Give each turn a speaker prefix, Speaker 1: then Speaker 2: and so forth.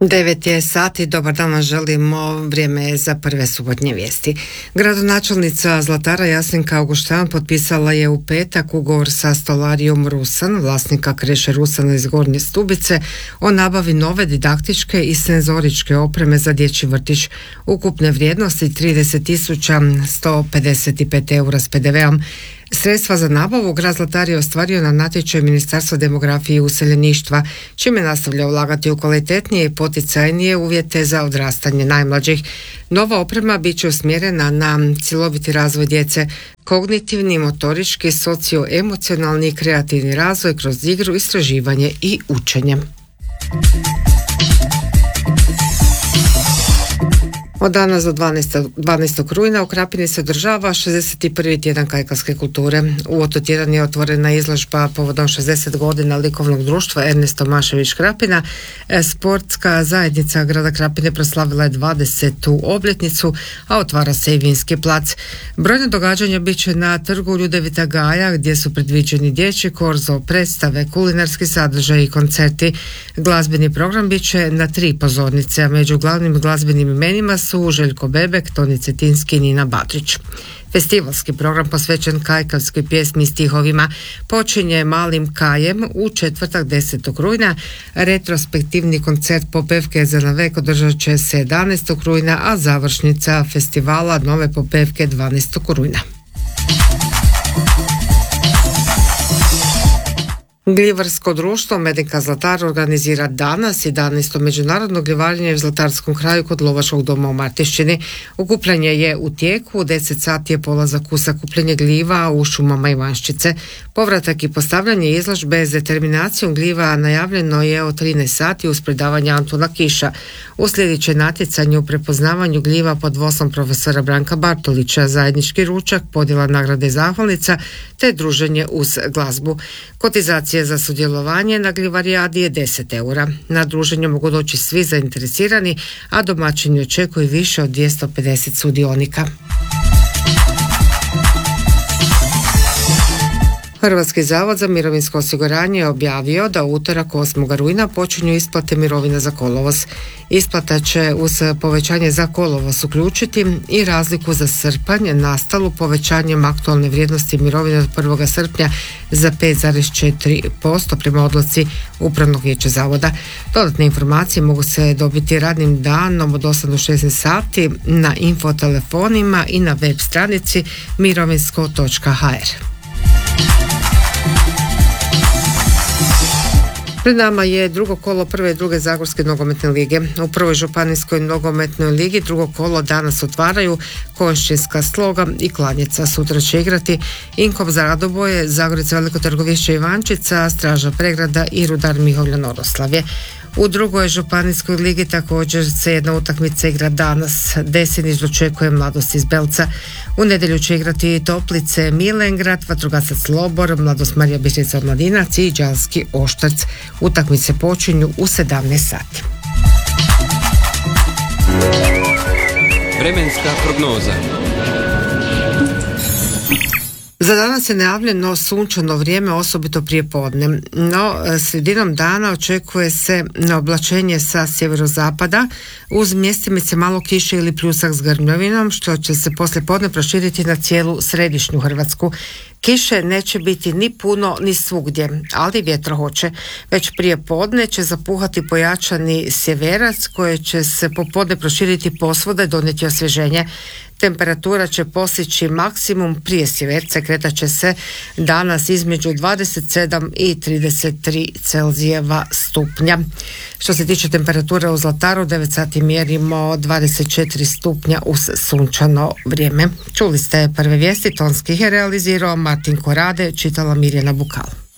Speaker 1: 9 je sati, dobar dan vam želimo, vrijeme je za prve subotnje vijesti. Gradonačelnica Zlatara Jasminka Auguštan potpisala je u petak ugovor sa Stolarijom Rusan, vlasnika kreše Rusana iz Gornje Stubice, o nabavi nove didaktičke i senzoričke opreme za dječji vrtić ukupne vrijednosti 30.155 eura s PDV-om. Sredstva za nabavu grad Zlatar je ostvario na natječaju Ministarstva demografije i useljeništva, čime nastavlja ulagati u kvalitetnije i poticajnije uvjete za odrastanje najmlađih. Nova oprema bit će usmjerena na cjeloviti razvoj djece, kognitivni, motorički, socioemocionalni i kreativni razvoj kroz igru, istraživanje i učenje. Od danas do 12. rujna u Krapini se održava 61. tjedan kajkavske kulture. U Oto tjedan je otvorena izložba povodom 60 godina likovnog društva Ernest Tomašević Krapina. Sportska zajednica grada Krapine proslavila je 20. obljetnicu, a otvara se i vinski plac. Brojne događanja bit će na trgu Ljudevita Gaja, gdje su predviđeni dječji korzo, predstave, kulinarski sadržaj i koncerti. Glazbeni program bit će na 3 pozornice, a među glavnim glazbenim imenima su Željko Bebek, Toni Cetinski i Nina Badrić. Festivalski program posvećen kajkavskoj pjesmi i stihovima počinje Malim kajem u četvrtak 10. rujna. Retrospektivni koncert popevke za navek održat će se 11. rujna, a završnica festivala nove popevke 12. rujna. Gljivarsko društvo Medenka Zlatar organizira danas 11. međunarodno gljivarenje u Zlatarskom kraju kod Lovačkog doma u Martišćini. Okupljanje je u tijeku, u 10 sati je polazak u sakupljanje gljiva u šumama Ivanščice. Povratak i postavljanje izložbe s determinacijom gljiva najavljeno je o 13 sati uz predavanje Antuna Kiša. Uslijedit će natjecanje u prepoznavanju gljiva pod vodstvom profesora Branka Bartolića, zajednički ručak, podjela nagrade i zahvalnica te druženje uz glazbu. Kotizacija za sudjelovanje na gljivarijadi je 10 eura. Na druženje mogu doći svi zainteresirani, a domaćini očekuju više od 250 sudionika. Hrvatski zavod za mirovinsko osiguranje je objavio da u utorak 8. rujna počinju isplate mirovina za kolovoz. Isplata će uz povećanje za kolovoz uključiti i razliku za srpanj nastalu povećanjem aktualne vrijednosti mirovine od 1. srpnja za 5,4% prema odluci Upravnog vijeća zavoda. Dodatne informacije mogu se dobiti radnim danom od 8 do 16 sati na infotelefonima i na web stranici mirovinsko.hr. Pred nama je drugo kolo prve i druge Zagorske nogometne lige. U prvoj županijskoj nogometnoj ligi drugo kolo danas otvaraju Konjšćinska Sloga i Klanjeca. Sutra će igrati Inkop za Radoboje, Zagorec Veliko Trgovišće Ivančica, Straža Pregrada i Rudar Mihovljan Oroslavje. U drugoj županijskoj ligi također se jedna utakmica igra danas. Desinić dočekuje Mladost iz Belca. U nedjelju će igrati Toplice Milengrad, Vatrogasac Lobor, Mladost Marija Bistrica Mladinac i Đalski Oštarc. Utakmice počinju u 17 sati.
Speaker 2: Vremenska prognoza.
Speaker 1: Za danas je najavljeno sunčano vrijeme, osobito prije podne, no sredinom dana očekuje se oblačenje sa sjeverozapada uz mjestimice malo kiše ili pljusak s grmljavinom, što će se poslije podne proširiti na cijelu središnju Hrvatsku. Kiše neće biti ni puno ni svugdje, ali vjetro hoće. Već prije podne će zapuhati pojačani sjeverac koje će se popodne proširiti posvuda i donijeti osvježenje. Temperatura će postići maksimum prije sjeverca, kretat će se danas između 27 i 33 Celzijeva stupnja. Što se tiče temperature u Zlataru, 9 sati mjerimo 24 stupnja uz sunčano vrijeme. Čuli ste prve vijesti, tonski ih je realizirao Martin Korade, čitala Mirjana Bukal.